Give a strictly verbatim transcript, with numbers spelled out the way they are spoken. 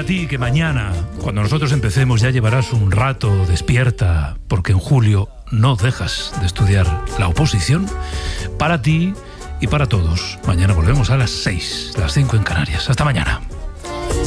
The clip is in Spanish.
para ti que mañana, cuando nosotros empecemos, ya llevarás un rato despierta, porque en julio no dejas de estudiar la oposición. Para ti y para todos. Mañana volvemos a las seis, las cinco en Canarias. Hasta mañana.